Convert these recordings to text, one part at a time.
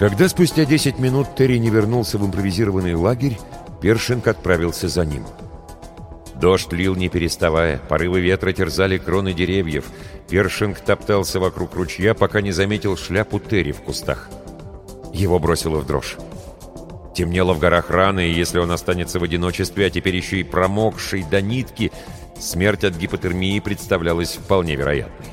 Когда спустя 10 минут Терри не вернулся в импровизированный лагерь, Першинг отправился за ним. Дождь лил не переставая, порывы ветра терзали кроны деревьев. Першинг топтался вокруг ручья, пока не заметил шляпу Терри в кустах. Его бросило в дрожь. Темнело в горах рано, и если он останется в одиночестве, а теперь еще и промокший до нитки, смерть от гипотермии представлялась вполне вероятной.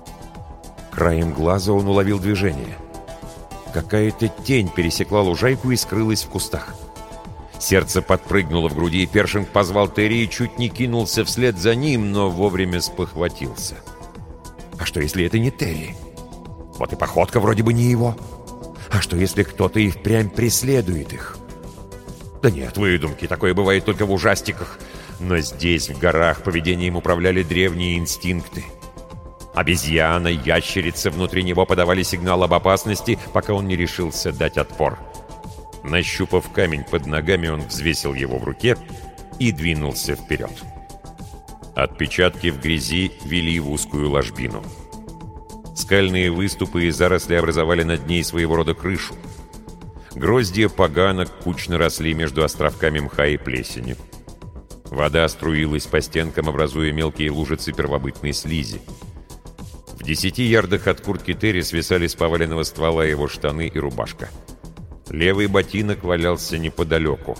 Краем глаза он уловил движение. Какая-то тень пересекла лужайку и скрылась в кустах. Сердце подпрыгнуло в груди, и Першинг позвал Терри и чуть не кинулся вслед за ним, но вовремя спохватился. А что, если это не Терри? Вот и походка вроде бы не его. А что, если кто-то и впрямь преследует их? Да нет, выдумки, такое бывает только в ужастиках. Но здесь, в горах, поведением управляли древние инстинкты. Обезьяна, ящерица внутри него подавали сигнал об опасности, пока он не решился дать отпор. Нащупав камень под ногами, он взвесил его в руке и двинулся вперед. Отпечатки в грязи вели в узкую ложбину. Скальные выступы и заросли образовали над ней своего рода крышу. Гроздья поганок кучно росли между островками мха и плесени. Вода струилась по стенкам, образуя мелкие лужицы первобытной слизи. В 10 ярдах от куртки Терри свисали с поваленного ствола его штаны и рубашка. Левый ботинок валялся неподалеку.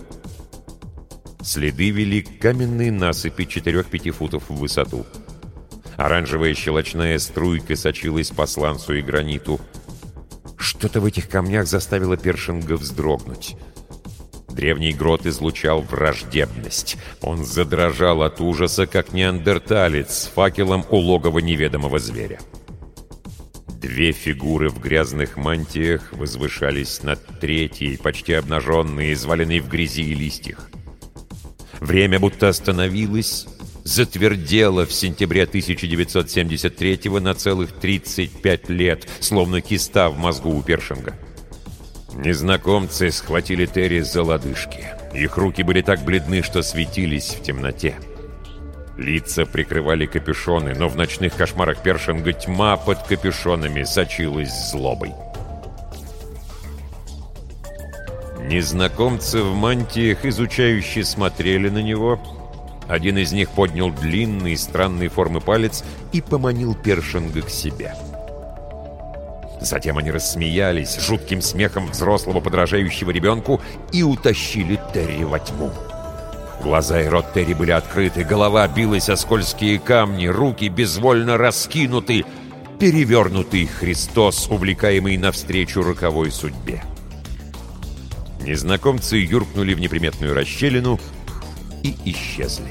Следы вели к каменной насыпи 4-5 футов в высоту. Оранжевая щелочная струйка сочилась по сланцу и граниту. Что-то в этих камнях заставило Першинга вздрогнуть. Древний грот излучал враждебность. Он задрожал от ужаса, как неандерталец с факелом у логова неведомого зверя. 2 фигуры в грязных мантиях возвышались над третьей, почти обнаженной, изваленной в грязи и листьях. Время будто остановилось, затвердело в сентябре 1973-го на целых 35 лет, словно киста в мозгу у Першинга. Незнакомцы схватили Терри за лодыжки. Их руки были так бледны, что светились в темноте. Лица прикрывали капюшоны, но в ночных кошмарах Першинга тьма под капюшонами сочилась злобой. Незнакомцы в мантиях изучающе смотрели на него. Один из них поднял длинный, странной формы палец и поманил Першинга к себе. Затем они рассмеялись жутким смехом взрослого подражающего ребенку и утащили Терри во тьму. Глаза и рот Терри были открыты, голова билась о скользкие камни, руки безвольно раскинуты, перевернутый Христос, увлекаемый навстречу роковой судьбе. Незнакомцы юркнули в неприметную расщелину и исчезли.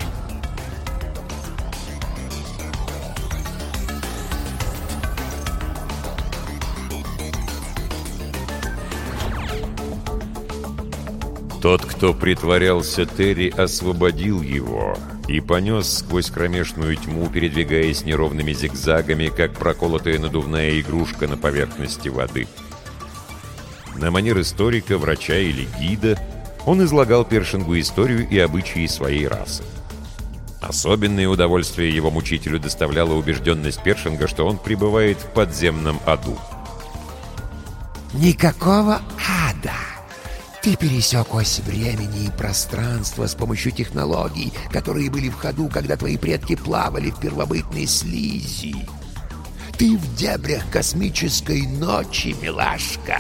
Тот, кто притворялся Терри, освободил его и понес сквозь кромешную тьму, передвигаясь неровными зигзагами, как проколотая надувная игрушка на поверхности воды. На манер историка, врача или гида он излагал Першингу историю и обычаи своей расы. Особенное удовольствие его мучителю доставляла убежденность Першинга, что он пребывает в подземном аду. Никакого ада! Ты пересек ось времени и пространства с помощью технологий, которые были в ходу, когда твои предки плавали в первобытной слизи. Ты в дебрях космической ночи, милашка.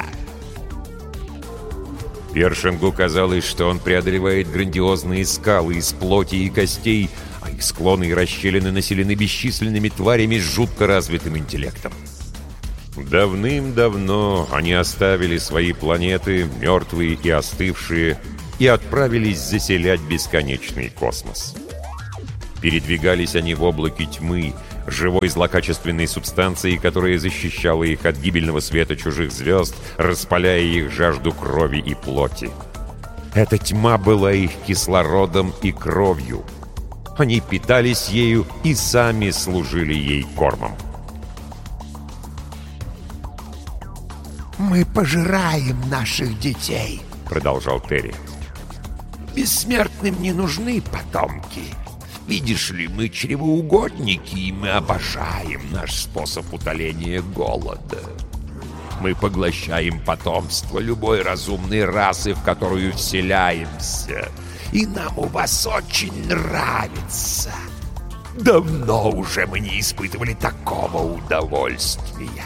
Першингу казалось, что он преодолевает грандиозные скалы из плоти и костей, а их склоны и расщелины населены бесчисленными тварями с жутко развитым интеллектом. Давным-давно они оставили свои планеты, мертвые и остывшие, и отправились заселять бесконечный космос. Передвигались они в облаке тьмы, живой злокачественной субстанции, которая защищала их от гибельного света чужих звезд, распаляя их жажду крови и плоти. Эта тьма была их кислородом и кровью. Они питались ею и сами служили ей кормом. «Мы пожираем наших детей», — продолжал Терри. «Бессмертным не нужны потомки. Видишь ли, мы чревоугодники, и мы обожаем наш способ утоления голода. мы поглощаем потомство любой разумной расы, в которую вселяемся. И нам у вас очень нравится. Давно уже мы не испытывали такого удовольствия.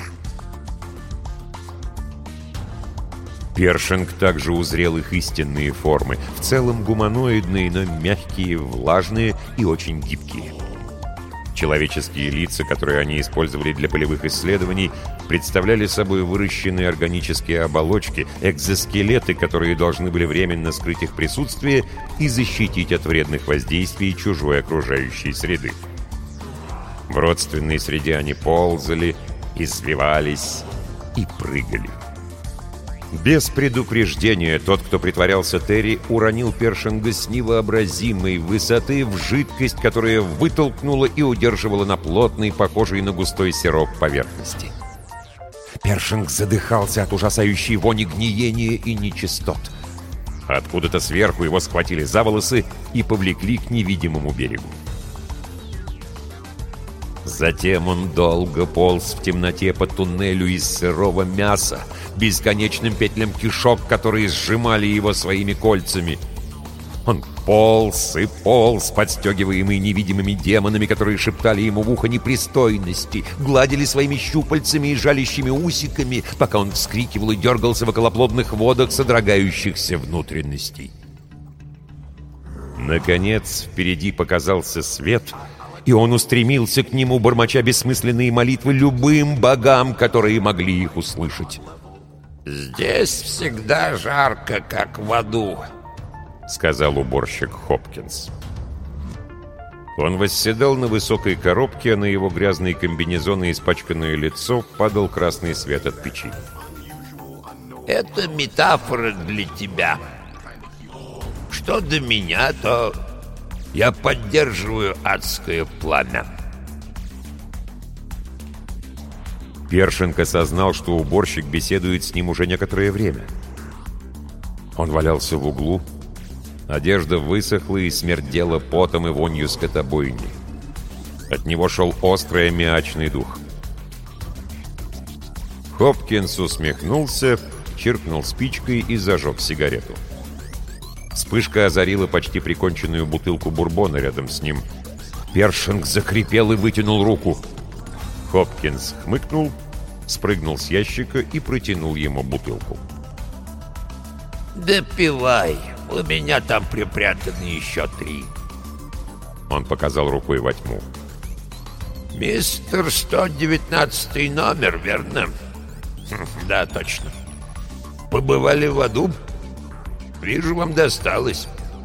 Першинг также узрел их истинные формы, в целом гуманоидные, но мягкие, влажные и очень гибкие. Человеческие лица, которые они использовали для полевых исследований, представляли собой выращенные органические оболочки, экзоскелеты, которые должны были временно скрыть их присутствие и защитить от вредных воздействий чужой окружающей среды. В родственной среде они ползали, извивались и прыгали. Без предупреждения тот, кто притворялся Терри, уронил Першинга с невообразимой высоты в жидкость, которая вытолкнула и удерживала на плотной, похожей на густой сироп поверхности. Першинг задыхался от ужасающей вони гниения и нечистот. Откуда-то сверху его схватили за волосы и повлекли к невидимому берегу. Затем он долго полз в темноте по туннелю из сырого мяса, бесконечным петлям кишок, которые сжимали его своими кольцами. Он полз и полз, подстегиваемый невидимыми демонами, которые шептали ему в ухо непристойности, гладили своими щупальцами и жалящими усиками, пока он вскрикивал и дергался в околоплодных водах содрогающихся внутренностей. Наконец, впереди показался свет — и он устремился к нему, бормоча бессмысленные молитвы любым богам, которые могли их услышать. «Здесь всегда жарко, как в аду», — сказал уборщик Хопкинс. Он восседал на высокой коробке, а на его грязные комбинезоны и испачканное лицо падал красный свет от печи. «Это метафора для тебя. Что до меня, то... я поддерживаю адское пламя». Першинг осознал, что уборщик беседует с ним уже некоторое время. Он валялся в углу. Одежда высохла и смердела потом и вонью скотобойни. От него шел острый аммиачный дух. Хопкинс усмехнулся, чиркнул спичкой и зажег сигарету. Вспышка озарила почти приконченную бутылку бурбона рядом с ним. Першинг закрепел и вытянул руку. Хопкинс хмыкнул, спрыгнул с ящика и протянул ему бутылку. «Допивай, у меня там припрятаны еще 3». Он показал рукой во тьму. «Мистер 119 номер, верно?» «Да, точно. Побывали в аду? Вижу, вам досталось».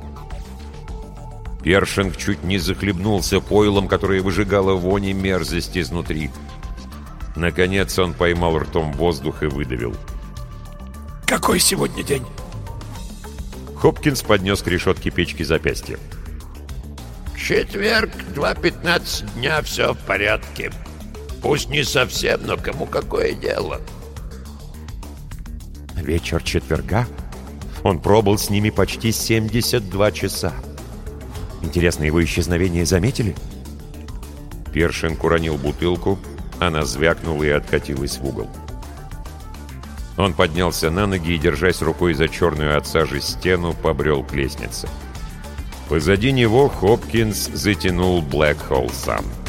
Першинг чуть не захлебнулся пойлом, которое выжигало вони мерзость изнутри. Наконец он поймал ртом воздух и выдавил. «Какой сегодня день?» Хопкинс поднес к решетке печки запястье. «Четверг, 2:15 дня, все в порядке. Пусть не совсем, но кому какое дело?» Вечер четверга? Он пробыл с ними почти 72 часа. Интересно, его исчезновение заметили? Першинг уронил бутылку, она звякнула и откатилась в угол. Он поднялся на ноги и, держась рукой за черную от сажи стену, побрел к лестнице. Позади него Хопкинс затянул Black Hole Sun.